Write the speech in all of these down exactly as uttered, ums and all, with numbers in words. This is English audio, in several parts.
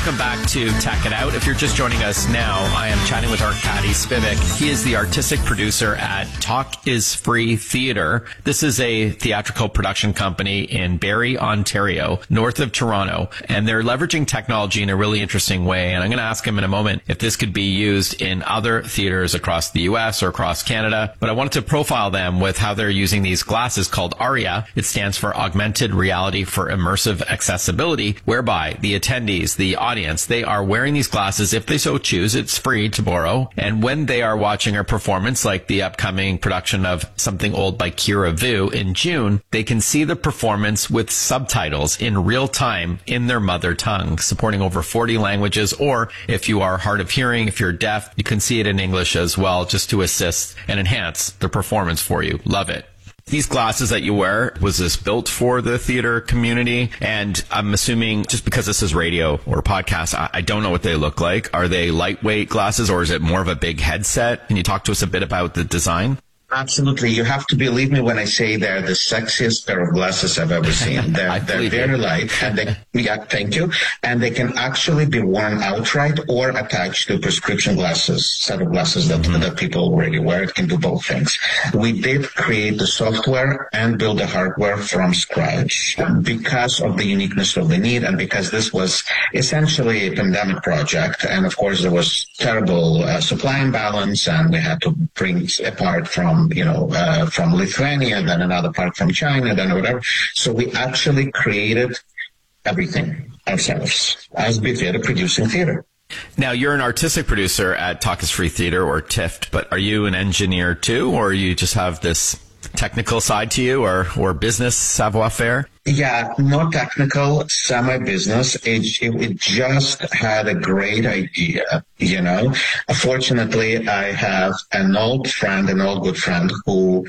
Welcome back to Tech It Out. If you're just joining us now, I am chatting with Arkady Spivak. He is the artistic producer at Talk is Free Theatre. This is a theatrical production company in Barrie, Ontario, north of Toronto, and they're leveraging technology in a really interesting way. And I'm going to ask him in a moment if this could be used in other theaters across the U S or across Canada. But I wanted to profile them with how they're using these glasses called ARIA. It stands for Augmented Reality for Immersive Accessibility, whereby the attendees, the audience, they are wearing these glasses if they so choose. It's free to borrow. And when they are watching a performance like the upcoming production of Something Old by Kira Vu in June, they can see the performance with subtitles in real time in their mother tongue, supporting over forty languages. Or if you are hard of hearing, if you're deaf, you can see it in English as well, just to assist and enhance the performance for you. Love it. These glasses that you wear, was this built for the theater community? And I'm assuming, just because this is radio or podcast, I, I don't know what they look like. Are they lightweight glasses, or is it more of a big headset? Can you talk to us a bit about the design? Absolutely. You have to believe me when I say they're the sexiest pair of glasses I've ever seen. They're, they're very light, and they, yeah, thank you. And they can actually be worn outright or attached to prescription glasses, set of glasses that, mm-hmm. that people already wear. It can do both things. We did create the software and build the hardware from scratch because of the uniqueness of the need, and because this was essentially a pandemic project. And of course, there was terrible uh, supply imbalance, and we had to bring apart from you know, uh, from Lithuania, then another part from China, then whatever. So we actually created everything ourselves as Big Theater producing theater. Now, you're an artistic producer at Talk is Free Theatre, or T I F T, but are you an engineer too, or you just have this technical side to you, or, or business savoir-faire? Yeah, more technical, semi-business. It, it, it just had a great idea, you know. Fortunately, I have an old friend, an old good friend who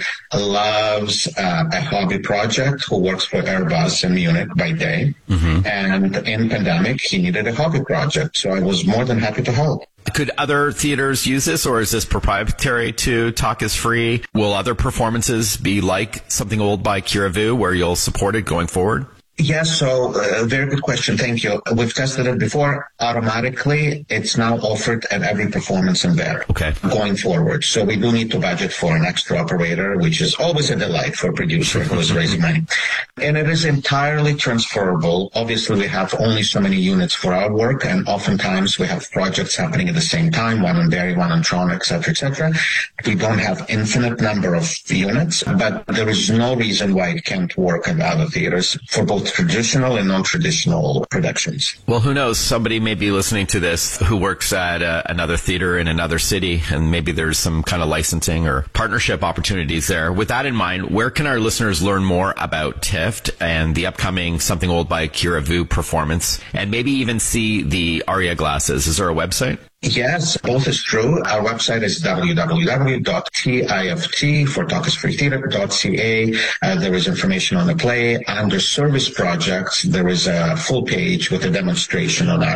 loves uh, a hobby project, who works for Airbus in Munich by day. Mm-hmm. And in pandemic, he needed a hobby project. So I was more than happy to help. Could other theaters use this, or is this proprietary to Talk is Free? Will other performances be like Something Old by Kira Vu, where you'll support it going forward? Yes, so uh, very good question. Thank you. We've tested it before. Automatically, it's now offered at every performance in there. Okay. Going forward. So we do need to budget for an extra operator, which is always a delight for a producer who is raising money. And it is entirely transferable. Obviously, we have only so many units for our work, and oftentimes we have projects happening at the same time, one in Barrie, one in Toronto, et cetera, et cetera. We don't have infinite number of units, but there is no reason why it can't work at other theaters for both traditional and non-traditional productions. Well, who knows? Somebody may be listening to this who works at uh, another theater in another city, and maybe there's some kind of licensing or partnership opportunities there. With that in mind, where can our listeners learn more about T I F T and the upcoming Something Old by Kira Vu performance, and maybe even see the ARIA glasses? Is there a website? Yes, both is true. Our website is w w w dot tift for talk is free theatre dot c a. Uh, there is information on the play. Under service projects, there is a full page with a demonstration on our